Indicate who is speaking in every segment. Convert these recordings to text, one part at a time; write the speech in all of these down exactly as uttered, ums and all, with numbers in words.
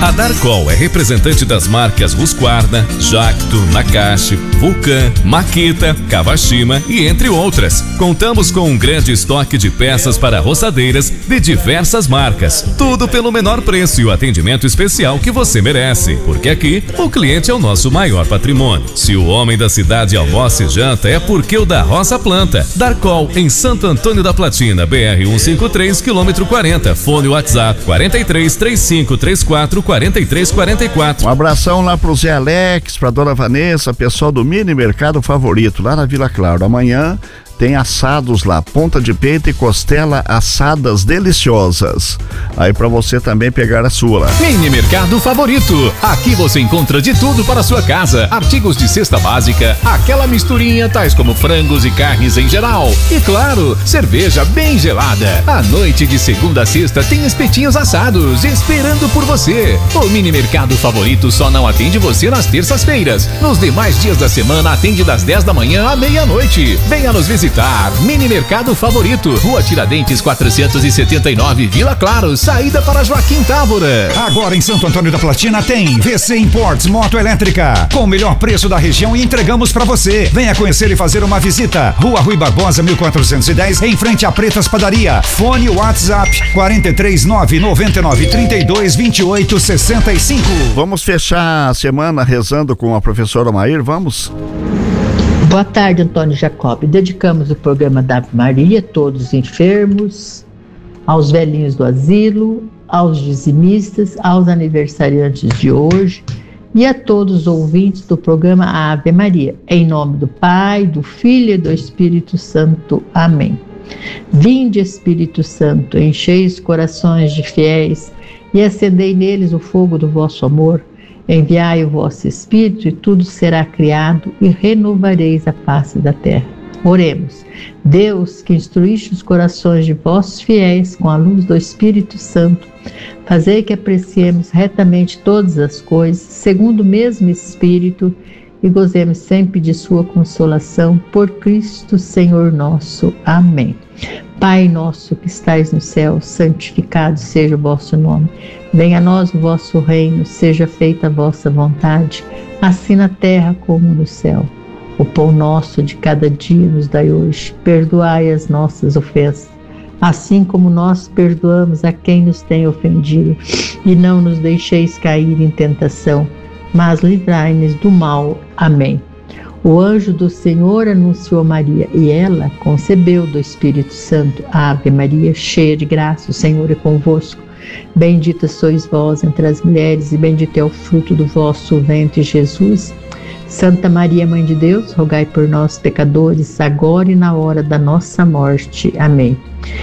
Speaker 1: A Darcol é representante das marcas Husqvarna, Jacto, Nakashi, Vulcan, Makita, Kawashima e entre outras. Contamos com um grande estoque de peças para roçadeiras de diversas marcas. Tudo pelo menor preço e o atendimento especial que você merece. Porque aqui, o cliente é o nosso maior patrimônio. Se o homem da cidade almoça e janta, é porque o da roça planta. Darcol, em Santo Antônio da Platina, B R cento e cinquenta e três, quilômetro quarenta. Fone WhatsApp quarenta e três, trinta e cinco, trinta e quatro, quarenta e três, quarenta e quatro.
Speaker 2: Um abração lá pro Zé Alex, pra dona Vanessa, pessoal do Mini Mercado Favorito, lá na Vila Claro. Amanhã tem assados lá, ponta de peito e costela assadas deliciosas. Aí pra você também pegar a sua lá.
Speaker 3: Mini Mercado Favorito. Aqui você encontra de tudo para a sua casa. Artigos de cesta básica, aquela misturinha, tais como frangos e carnes em geral. E claro, cerveja bem gelada. À noite de segunda a sexta tem espetinhos assados esperando por você. O Mini Mercado Favorito só não atende você nas terças-feiras. Nos demais dias da semana atende das dez da manhã à meia-noite. Venha nos visitar. Mini Mercado Favorito, Rua Tiradentes quatrocentos e setenta e nove, Vila Claro, saída para Joaquim Távora.
Speaker 4: Agora em Santo Antônio da Platina tem V C Imports Moto Elétrica, com o melhor preço da região e entregamos para você. Venha conhecer e fazer uma visita. Rua Rui Barbosa, mil quatrocentos e dez, em frente a Pretas Padaria. Fone WhatsApp quarenta e três, nove nove nove, trinta e dois, vinte e oito, sessenta e cinco.
Speaker 2: Vamos fechar a semana rezando com a professora Maír, vamos?
Speaker 5: Boa tarde, Antônio Jacob. Dedicamos o programa da Ave Maria a todos os enfermos, aos velhinhos do asilo, aos dizimistas, aos aniversariantes de hoje e a todos os ouvintes do programa Ave Maria. Em nome do Pai, do Filho e do Espírito Santo. Amém. Vinde, Espírito Santo, enchei os corações de fiéis e acendei neles o fogo do vosso amor. Enviai o vosso Espírito e tudo será criado e renovareis a face da terra. Oremos. Deus, que instruíste os corações de vossos fiéis com a luz do Espírito Santo, fazei que apreciemos retamente todas as coisas, segundo o mesmo Espírito, e gozemos sempre de sua consolação, por Cristo Senhor nosso. Amém. Pai nosso que estais no céu, santificado seja o vosso nome. Venha a nós o vosso reino, seja feita a vossa vontade, assim na terra como no céu. O pão nosso de cada dia nos dai hoje. Perdoai as nossas ofensas, assim como nós perdoamos a quem nos tem ofendido. E não nos deixeis cair em tentação, mas livrai-nos do mal. Amém. O anjo do Senhor anunciou a Maria, e ela concebeu do Espírito Santo. Ave Maria, cheia de graça, o Senhor é convosco. Bendita sois vós entre as mulheres, e bendito é o fruto do vosso ventre, Jesus. Santa Maria, Mãe de Deus, rogai por nós, pecadores, agora e na hora da nossa morte. Amém.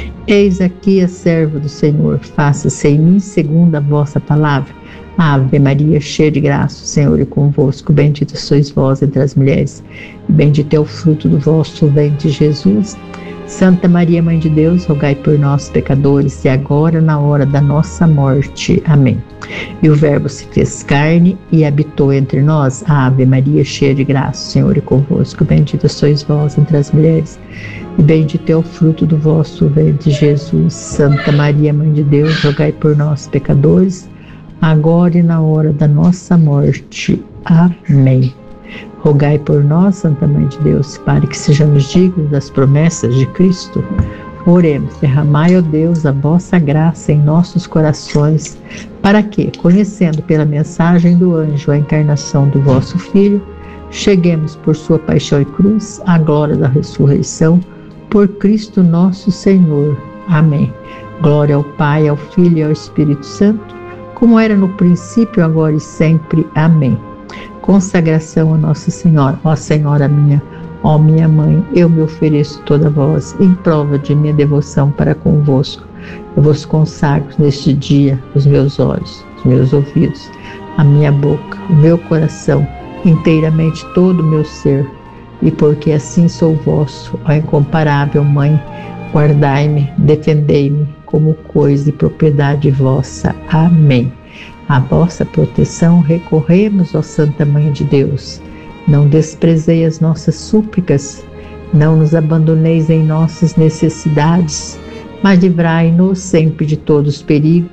Speaker 5: Eis aqui a serva do Senhor, faça-se em mim segundo a vossa palavra. Ave Maria, cheia de graça, o Senhor é convosco. Bendita sois vós entre as mulheres, e bendito é o fruto do vosso ventre, Jesus. Santa Maria, Mãe de Deus, rogai por nós, pecadores, e agora na hora da nossa morte. Amém. E o Verbo se fez carne e habitou entre nós. Ave Maria, cheia de graça, o Senhor é convosco. Bendita sois vós entre as mulheres, e bendito é o fruto do vosso ventre, Jesus. Santa Maria, Mãe de Deus, rogai por nós, pecadores, agora e na hora da nossa morte. Amém. Rogai por nós, Santa Mãe de Deus, para que sejamos dignos das promessas de Cristo. Oremos. Derramai, ó Deus, a vossa graça em nossos corações, para que, conhecendo pela mensagem do anjo a encarnação do vosso Filho, cheguemos por sua paixão e cruz à glória da ressurreição, por Cristo nosso Senhor. Amém. Glória ao Pai, ao Filho e ao Espírito Santo, como era no princípio, agora e sempre. Amém. Consagração a Nossa Senhora. Ó Senhora minha, ó minha Mãe, eu me ofereço toda a vós, em prova de minha devoção para convosco. Eu vos consagro neste dia os meus olhos, os meus ouvidos, a minha boca, o meu coração, inteiramente todo o meu ser. E porque assim sou vosso, ó incomparável Mãe, guardai-me, defendei-me como coisa e propriedade vossa. Amém. A vossa proteção recorremos, ó Santa Mãe de Deus. Não desprezei as nossas súplicas, não nos abandoneis em nossas necessidades, mas livrai-nos sempre de todos os perigos